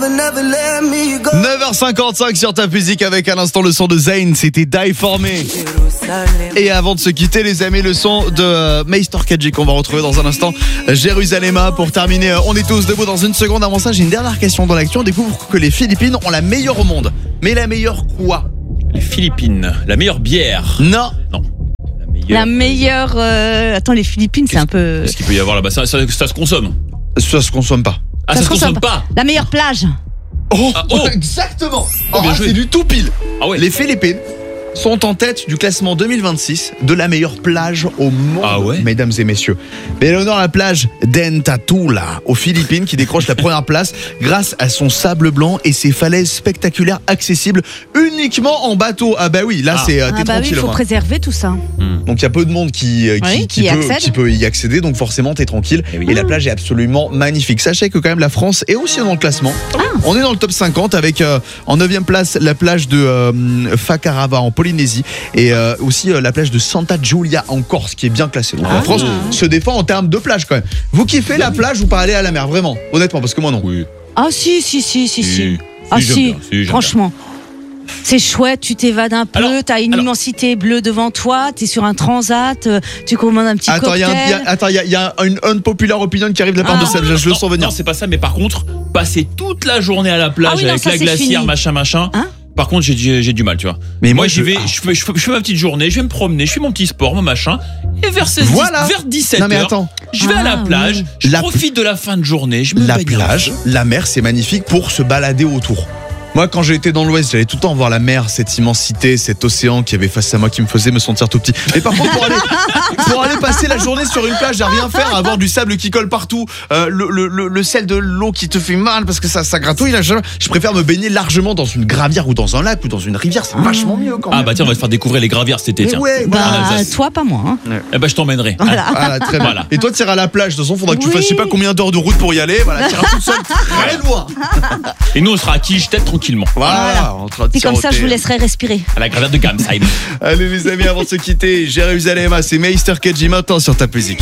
9h55 sur ta musique avec à l'instant le son de Zayn, c'était Die For Me. Et avant de se quitter les amis, le son de Meister KG qu'on va retrouver dans un instant, Jérusalem pour terminer. On est tous debout dans une seconde. Avant ça, j'ai une dernière question dans l'actu. On découvre que les Philippines ont la meilleure au monde. Mais la meilleure quoi? Les Philippines, la meilleure bière. Non. La meilleure. Attends, les Philippines, c'est un peu. Qu'est-ce qu'il peut y avoir là-bas? Ça se consomme. Ça se consomme pas. Ah, ça se consomme pas. La meilleure plage. Oh, Ah, oh. Exactement. Bien joué. C'est du tout pile. Ah ouais. Les Philippines sont en tête du classement 2026 de la meilleure plage au monde, Ah ouais. mesdames et messieurs. Mais elle honore la plage d'Entatula aux Philippines qui décroche la première place grâce à son sable blanc et ses falaises spectaculaires accessibles uniquement en bateau. Ah bah oui, là c'est t'es Ah bah oui, tranquille. il faut moi. préserver tout ça. Donc il y a peu de monde qui peut y accéder, donc forcément t'es tranquille. Eh oui. Et la plage est absolument magnifique. Sachez que quand même la France est aussi dans le classement. On est dans le top 50 avec en 9e place la plage de Fakarava en Polynésie et aussi la plage de Santa Giulia en Corse qui est bien classée. Donc la France se défend en termes de plage quand même. Vous kiffez la plage ou pas aller à la mer vraiment? Honnêtement, parce que moi non. Oui. Ah si. Ah j'aime si, bien, j'aime franchement. C'est chouette, tu t'évades un peu, t'as une immensité bleue devant toi, t'es sur un transat, tu commandes un petit cocktail. Il y a une unpopular opinion qui arrive de la part de Seb, je le sens venir. Non, c'est pas ça, mais par contre, passer toute la journée à la plage oui, non, avec ça, la c'est glacière, fini. machin. Hein? Par contre, j'ai du mal, tu vois. Mais moi, j'y vais, je fais ma petite journée, je vais me promener, je fais mon petit sport, mon machin. Et vers 17h, Non mais attends, je vais à la plage, je profite de la fin de journée, je me la baigne. plage, la mer, c'est magnifique pour se balader autour. Moi, quand j'étais dans l'Ouest, j'allais tout le temps voir la mer, cette immensité, cet océan qui avait face à moi, qui me faisait me sentir tout petit. Mais par contre, pour aller passer la journée sur une plage, à rien faire, à avoir du sable qui colle partout, le sel de l'eau qui te fait mal parce que ça gratouille, là, je préfère me baigner largement dans une gravière ou dans un lac ou dans une rivière. C'est vachement mieux quand même. Ah bah tiens, on va te faire découvrir les gravières cet été. Mais Tiens. ouais, Bah, En Alsace. toi, pas moi. Hein. Eh ben je t'emmènerai. Voilà, très bien. Voilà. Et toi, tu iras à la plage. De toute façon, faudra que tu Oui. fasses je sais pas combien d'heures de route pour y aller. Voilà, tu iras toute seule très loin. Et nous, on sera à Quiche, tête tranquillement. Voilà, en train de Et comme ça, siroter. je vous laisserai respirer. À la gravière de Gamsheim. Allez les amis, avant de se quitter, Jérusalem, c'est Meister KG maintenant sur ta musique.